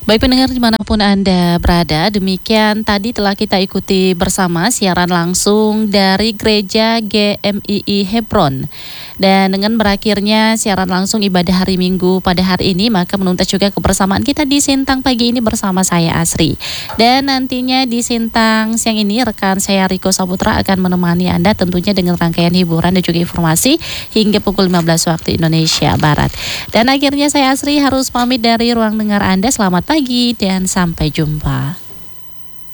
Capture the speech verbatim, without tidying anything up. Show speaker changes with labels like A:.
A: Baik pendengar dimanapun Anda berada, demikian tadi telah kita ikuti bersama siaran langsung dari Gereja G M I I Hebron. Dan dengan berakhirnya siaran langsung ibadah hari Minggu pada hari ini, maka menuntas juga kebersamaan kita di Sintang pagi ini bersama saya Asri. Dan nantinya di Sintang siang ini rekan saya Riko Saputra akan menemani Anda tentunya dengan rangkaian hiburan dan juga informasi hingga pukul lima belas waktu Indonesia Barat. Dan akhirnya saya Asri harus pamit dari ruang dengar Anda. Selamat pagi dan sampai jumpa.